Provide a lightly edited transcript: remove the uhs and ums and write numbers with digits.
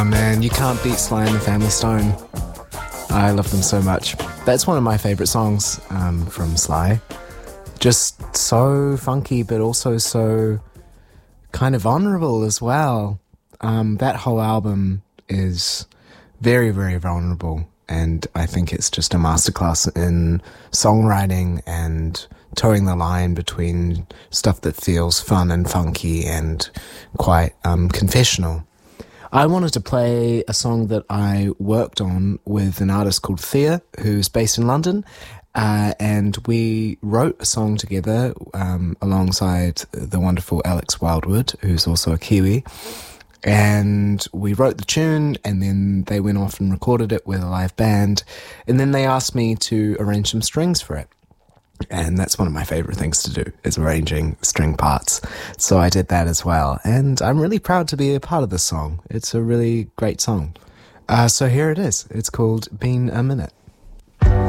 Man, you can't beat Sly and the Family Stone. I love them so much. That's one of my favourite songs from Sly. Just so funky, but also so kind of vulnerable as well. That whole album is very, very vulnerable, and I think it's just a masterclass in songwriting and towing the line between stuff that feels fun and funky and quite confessional. I wanted to play a song that I worked on with an artist called Thea, who's based in London, and we wrote a song together alongside the wonderful Alex Wildwood, who's also a Kiwi, and we wrote the tune, and then they went off and recorded it with a live band, and then they asked me to arrange some strings for it. And that's one of my favourite things to do, is arranging string parts. So I did that as well. And I'm really proud to be a part of this song. It's a really great song. So here it is. It's called Been a Minute.